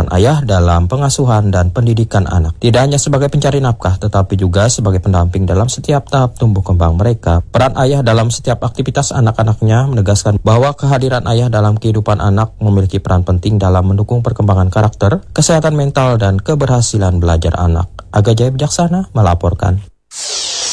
peran ayah dalam pengasuhan dan pendidikan anak. Tidak hanya sebagai pencari nafkah, tetapi juga sebagai pendamping dalam setiap tahap tumbuh kembang mereka. Peran ayah dalam setiap aktivitas anak-anaknya menegaskan bahwa kehadiran ayah dalam kehidupan anak memiliki peran penting dalam mendukung perkembangan karakter, kesehatan mental, dan keberhasilan belajar anak. Aga Jaya Bijaksana melaporkan.